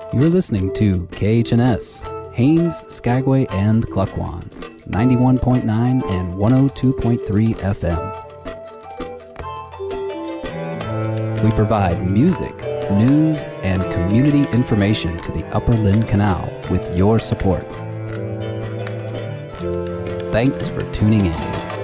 You're listening to KHNS, Haines, Skagway, and Klukwan, 91.9 and 102.3 FM. We provide music, news, and community information to the Upper Lynn Canal with your support. Thanks for tuning in.